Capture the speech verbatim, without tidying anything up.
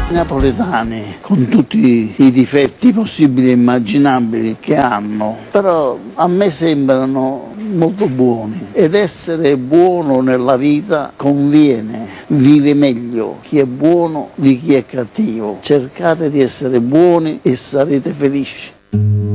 I napoletani, con tutti i difetti possibili e immaginabili che hanno, però a me sembrano molto buoni, ed essere buono nella vita conviene, vive meglio chi è buono di chi è cattivo. Cercate di essere buoni e sarete felici.